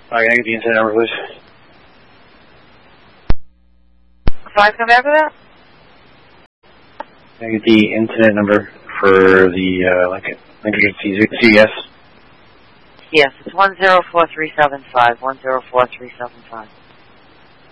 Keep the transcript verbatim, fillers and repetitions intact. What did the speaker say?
All right, can I get the incident number, please? Five, come back to that? Can I get the incident number for the uh, Lincoln, Lincoln C V S? Yes, it's one zero four three seven five, one zero four three seven five.